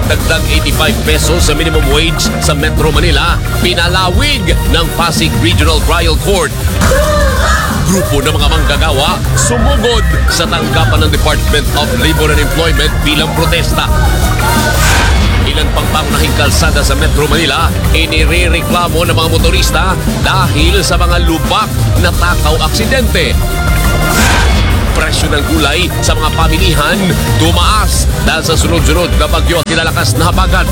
Dagdag 85 pesos sa minimum wage sa Metro Manila, pinalawig ng Pasig Regional Trial Court. Grupo ng mga manggagawa sumugod sa tanggapan ng Department of Labor and Employment bilang protesta. Ilan pang pangunahing kalsada sa Metro Manila inirereklamo ng mga motorista dahil sa mga lubak na takaw aksidente. Presyo ng gulay sa mga pamilihan tumaas dahil sa sunod-sunod na bagyo at nilalakas na habagat.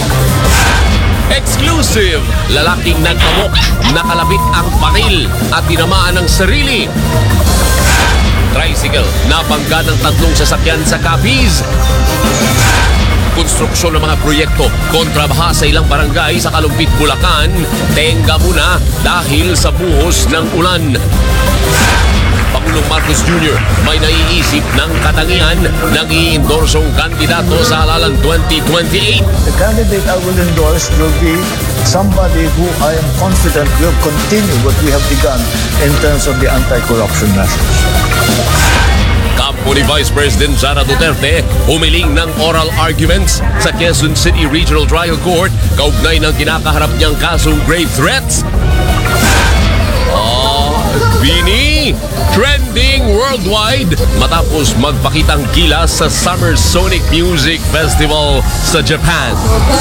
Exclusive! Lalaking nagpamok, nakalabit ang baril at tinamaan ng sarili. Tricycle, nabangga ng 3 sasakyan sa Capiz. Konstruksyon ng mga proyekto kontra baha sa ilang barangay sa Kalumpit, Bulacan, tenga muna dahil sa buhos ng ulan. Pangulong Marcos Jr. may naiisip ng katangian ng i-endorsong kandidato sa halalan 2028. The candidate I will endorse will be somebody who I am confident will continue what we have begun in terms of the anti-corruption measures. Kampo ni Vice President Sara Duterte humiling ng oral arguments sa Quezon City Regional Trial Court kaugnay ng kinakaharap niyang kasong grave threats. Bini, trending worldwide matapos magpakitang gilas sa Summer Sonic Music Festival sa Japan.